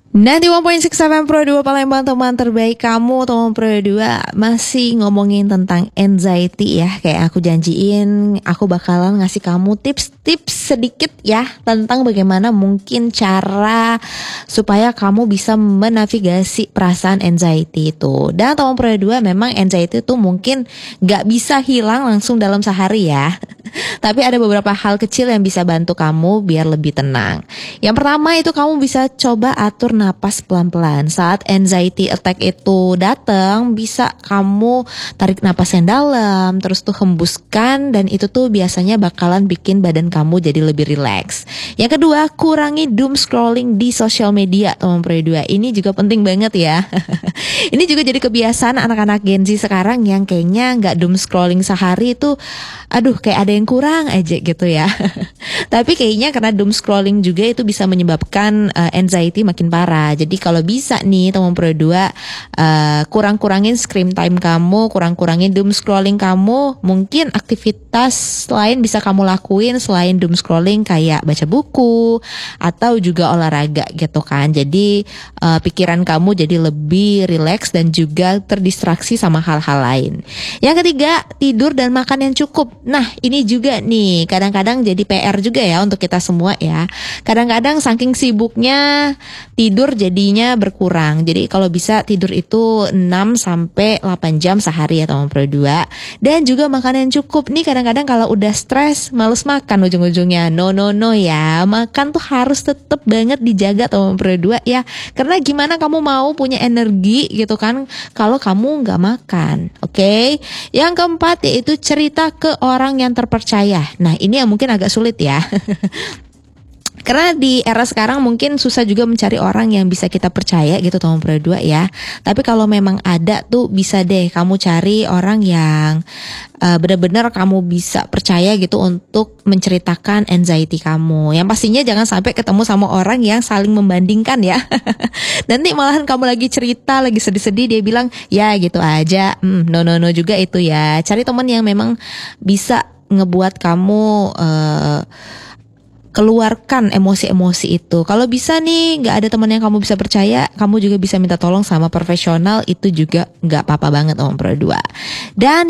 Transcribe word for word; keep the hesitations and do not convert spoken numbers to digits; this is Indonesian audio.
Nanti one point six F M Pro dua Palembang, teman terbaik kamu. Teman Pro dua masih ngomongin tentang anxiety ya. Kayak aku janjiin, aku bakalan ngasih kamu tips-tips sedikit ya tentang bagaimana mungkin cara supaya kamu bisa menavigasi perasaan anxiety itu. Dan teman Pro dua, memang anxiety itu mungkin gak bisa hilang langsung dalam sehari ya. Tapi ada beberapa hal kecil yang bisa bantu kamu biar lebih tenang. Yang pertama itu kamu bisa coba atur napas pelan-pelan. Saat anxiety attack itu datang, bisa kamu tarik napas yang dalam, terus tuh hembuskan, dan itu tuh biasanya bakalan bikin badan kamu jadi lebih rileks. Yang kedua, kurangi doom scrolling di sosial media, teman Pro dua. Ini juga penting banget ya. Ini juga jadi kebiasaan anak-anak Gen Z sekarang yang kayaknya nggak doom scrolling sehari itu, aduh kayak ada yang kurang aja gitu ya. Tapi kayaknya karena doom scrolling juga itu bisa menyebabkan uh, anxiety makin parah. Jadi kalau bisa nih teman Pro dua, uh, kurang-kurangin screen time kamu, kurang-kurangin doom scrolling kamu. Mungkin aktivitas lain bisa kamu lakuin selain doom scrolling, kayak baca buku atau juga olahraga gitu kan. Jadi uh, pikiran kamu jadi lebih rileks dan juga terdistraksi sama hal-hal lain. Yang ketiga, tidur dan makan yang cukup. Nah, ini juga nih kadang-kadang jadi P R juga ya untuk kita semua ya. Kadang-kadang saking sibuknya tidur jadinya berkurang. Jadi kalau bisa tidur itu enam sampai delapan jam sehari ya teman Pro dua. Dan juga makan yang cukup. Nih kadang-kadang kalau udah stres males makan ujung-ujungnya. No no no ya. Makan tuh harus tetap banget dijaga teman Pro dua ya. Karena gimana kamu mau punya energi gitu kan kalau kamu nggak makan. Oke. Okay? Yang keempat yaitu cerita ke orang yang terpercaya. Nah, ini yang mungkin agak sulit ya. Karena di era sekarang mungkin susah juga mencari orang yang bisa kita percaya gitu teman Pro dua ya. Tapi kalau memang ada tuh bisa deh kamu cari orang yang uh, benar-benar kamu bisa percaya gitu untuk menceritakan anxiety kamu. Yang pastinya jangan sampai ketemu sama orang yang saling membandingkan ya. Nanti malahan kamu lagi cerita, lagi sedih-sedih, dia bilang ya gitu aja. Hmm, no no no juga itu ya. Cari teman yang memang bisa ngebuat kamu uh, keluarkan emosi-emosi itu. Kalau bisa nih gak ada teman yang kamu bisa percaya, kamu juga bisa minta tolong sama profesional. Itu juga gak apa-apa banget teman Pro dua. Dan